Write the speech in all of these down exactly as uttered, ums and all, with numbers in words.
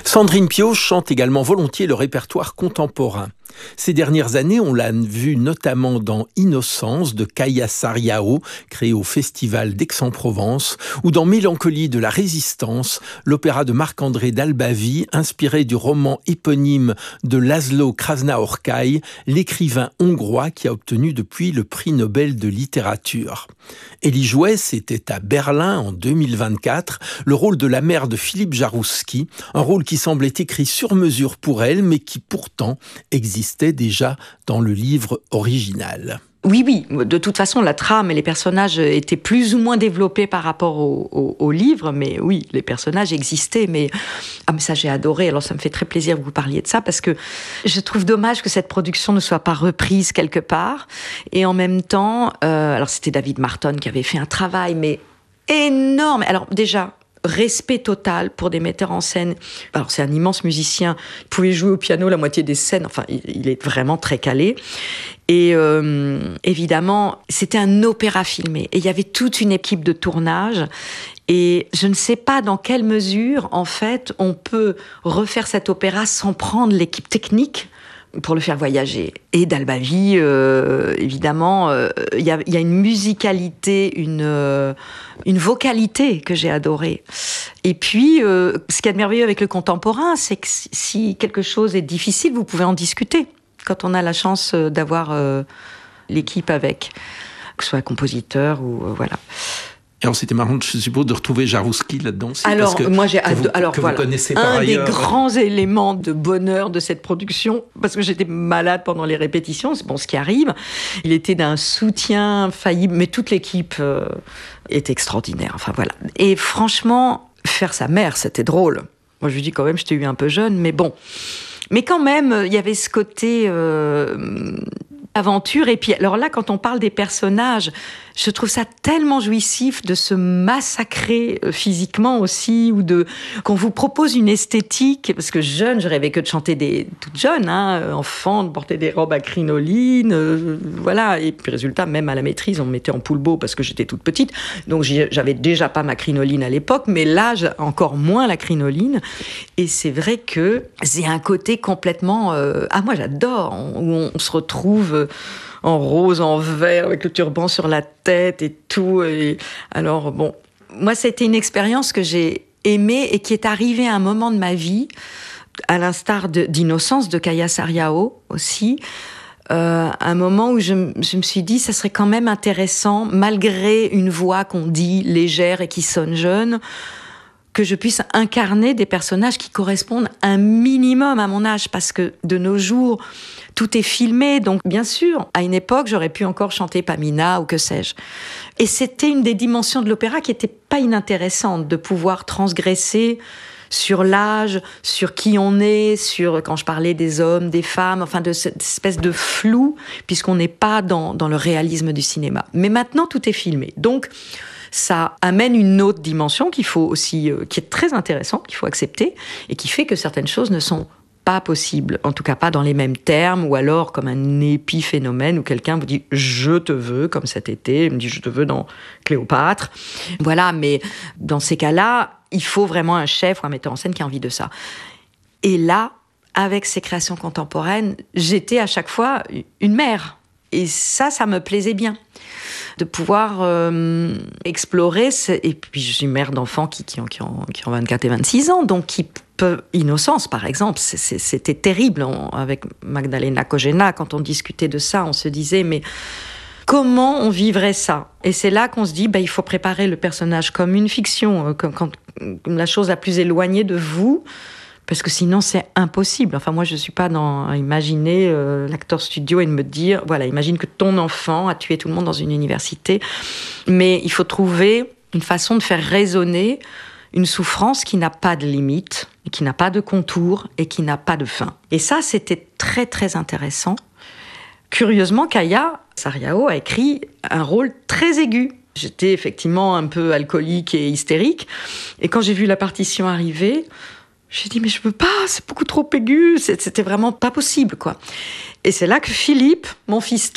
Sandrine Piau chante également volontiers le répertoire contemporain. Ces dernières années, on l'a vu notamment dans Innocence de Kaya Sarriao, créé au Festival d'Aix-en-Provence, ou dans Mélancolie de la Résistance, l'opéra de Marc-André Dalbavie, inspiré du roman éponyme de László Krásná-Orkai, l'écrivain hongrois qui a obtenu depuis le prix Nobel de littérature. Élie Jouet, c'était à Berlin en deux mille vingt-quatre, le rôle de la mère de Philippe Jaroussky, un rôle qui semblait écrit sur mesure pour elle, mais qui pourtant existait déjà dans le livre original. Oui, oui. De toute façon, la trame et les personnages étaient plus ou moins développés par rapport au, au, au livre, mais oui, les personnages existaient. Mais ah, mais ça, j'ai adoré. Alors, ça me fait très plaisir que vous parliez de ça, parce que je trouve dommage que cette production ne soit pas reprise quelque part. Et en même temps, euh, alors c'était David Marton qui avait fait un travail, mais énorme. Alors déjà, respect total pour des metteurs en scène. Alors, c'est un immense musicien. Il pouvait jouer au piano la moitié des scènes. Enfin, il, il est vraiment très calé. Et euh, évidemment, c'était un opéra filmé. Et il y avait toute une équipe de tournage. Et je ne sais pas dans quelle mesure, en fait, on peut refaire cet opéra sans prendre l'équipe technique pour le faire voyager. Et Dalbavie, euh, évidemment, il euh, y, a, y a une musicalité, une, euh, une vocalité que j'ai adorée. Et puis, euh, ce qui est merveilleux avec le contemporain, c'est que si quelque chose est difficile, vous pouvez en discuter. Quand on a la chance d'avoir euh, l'équipe avec, que ce soit compositeur ou euh, voilà. Alors, c'était marrant, je suppose, de retrouver Jaroussky là-dedans aussi. Alors, parce que, moi, j'ai que vous, alors, que voilà, vous connaissez par un ailleurs. des grands éléments de bonheur de cette production, parce que j'étais malade pendant les répétitions, c'est bon, ce qui arrive. Il était d'un soutien faillible, mais toute l'équipe euh, est extraordinaire. Enfin, voilà. Et franchement, faire sa mère, c'était drôle. Moi, je lui dis quand même, je t'ai eu un peu jeune, mais bon. Mais quand même, il y avait ce côté euh, aventure. Et puis, alors là, quand on parle des personnages, je trouve ça tellement jouissif de se massacrer physiquement aussi, ou de qu'on vous propose une esthétique. Parce que jeune, je rêvais que de chanter des toute jeune, hein, enfant, de porter des robes à crinoline, euh, voilà. Et puis résultat, même à la maîtrise, on me mettait en poulbeau parce que j'étais toute petite. Donc j'avais déjà pas ma crinoline à l'époque, mais là, encore moins la crinoline. Et c'est vrai que c'est un côté complètement euh, ah moi j'adore, où on, on se retrouve en rose, en vert, avec le turban sur la tête et tout. Et alors, bon, moi, c'était une expérience que j'ai aimée et qui est arrivée à un moment de ma vie, à l'instar de, d'Innocence, de Kaya Sarriao aussi, euh, un moment où je, je me suis dit, ça serait quand même intéressant, malgré une voix qu'on dit légère et qui sonne jeune, que je puisse incarner des personnages qui correspondent un minimum à mon âge, parce que de nos jours, tout est filmé, donc bien sûr, à une époque, j'aurais pu encore chanter Pamina ou que sais-je. Et c'était une des dimensions de l'opéra qui était pas inintéressante, de pouvoir transgresser sur l'âge, sur qui on est, sur, quand je parlais des hommes, des femmes, enfin de cette espèce de flou, puisqu'on n'est pas dans, dans le réalisme du cinéma. Mais maintenant, tout est filmé. Donc, ça amène une autre dimension qu'il faut aussi, euh, qui est très intéressante, qu'il faut accepter, et qui fait que certaines choses ne sont pas possibles, en tout cas pas dans les mêmes termes, ou alors comme un épiphénomène où quelqu'un vous dit « je te veux », comme cet été, il me dit « je te veux dans Cléopâtre ». Voilà, mais dans ces cas-là, il faut vraiment un chef ou un metteur en scène qui a envie de ça. Et là, avec ces créations contemporaines, j'étais à chaque fois une mère. Et ça, ça me plaisait bien, de pouvoir euh, explorer. Et puis, je suis mère d'enfants qui, qui, ont, qui, ont, qui ont vingt-quatre et vingt-six ans, donc qui peuvent... Innocence, par exemple, c'est, c'est, c'était terrible. On, avec Magdalena Kojena, quand on discutait de ça, on se disait, mais comment on vivrait ça ? Et c'est là qu'on se dit, bah, il faut préparer le personnage comme une fiction, comme, comme, comme la chose la plus éloignée de vous, parce que sinon c'est impossible. Enfin, moi je suis pas dans à imaginer euh, l'acteur studio et de me dire, voilà, imagine que ton enfant a tué tout le monde dans une université. Mais il faut trouver une façon de faire résonner une souffrance qui n'a pas de limite, qui n'a pas de contour et qui n'a pas de fin. Et ça, c'était très très intéressant. Curieusement, Kaya Sarriao a écrit un rôle très aigu. J'étais effectivement un peu alcoolique et hystérique, et quand j'ai vu la partition arriver, j'ai dit, mais je peux pas, c'est beaucoup trop aigu, c'était vraiment pas possible, quoi. Et c'est là que Philippe, mon fiston,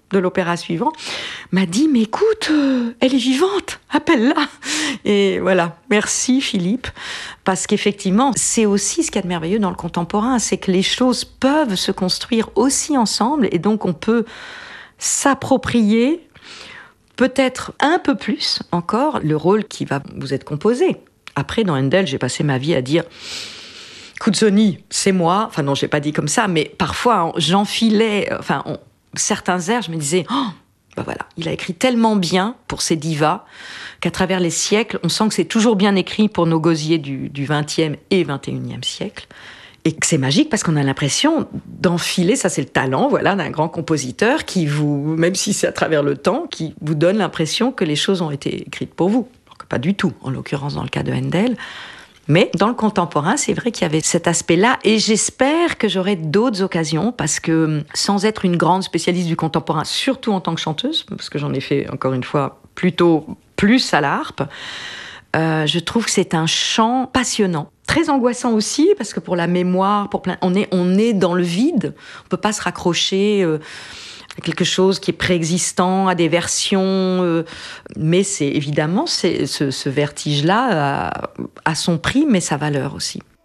de l'opéra suivant, m'a dit « Mais écoute, euh, elle est vivante, appelle-la !» Et voilà, merci Philippe, parce qu'effectivement, c'est aussi ce qu'il y a de merveilleux dans le contemporain, c'est que les choses peuvent se construire aussi ensemble, et donc on peut s'approprier peut-être un peu plus encore le rôle qui va vous être composé. Après, dans Handel, j'ai passé ma vie à dire « Cuzzoni, c'est moi ». Enfin non, je l'ai pas dit comme ça, mais parfois j'enfilais... Enfin, on, certains airs, je me disais, oh, ben voilà, il a écrit tellement bien pour ces divas qu'à travers les siècles, on sent que c'est toujours bien écrit pour nos gosiers du, du vingtième et vingt et unième siècle. Et que c'est magique parce qu'on a l'impression d'enfiler, ça c'est le talent, voilà, d'un grand compositeur qui vous, même si c'est à travers le temps, qui vous donne l'impression que les choses ont été écrites pour vous. Alors que pas du tout, en l'occurrence dans le cas de Handel. Mais dans le contemporain, c'est vrai qu'il y avait cet aspect-là, et j'espère que j'aurai d'autres occasions, parce que sans être une grande spécialiste du contemporain, surtout en tant que chanteuse, parce que j'en ai fait, encore une fois, plutôt plus à la harpe, euh, je trouve que c'est un chant passionnant. Très angoissant aussi, parce que pour la mémoire, pour plein, on est, on est dans le vide, on peut pas se raccrocher... Euh, quelque chose qui est préexistant, à des versions, euh, mais c'est évidemment c'est, ce, ce vertige-là a, a son prix, mais sa valeur aussi.